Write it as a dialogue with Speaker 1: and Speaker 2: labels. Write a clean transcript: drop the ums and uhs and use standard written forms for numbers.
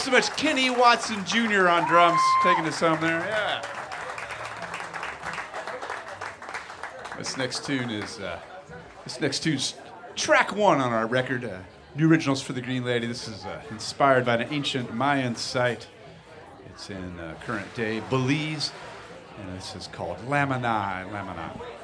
Speaker 1: Thanks so much, Kenny Watson Jr. on drums, taking us home there. Yeah. This next tune's track one on our record. New originals for the Green Lady. This is inspired by an ancient Mayan site. It's in current day Belize, and this is called Lamini.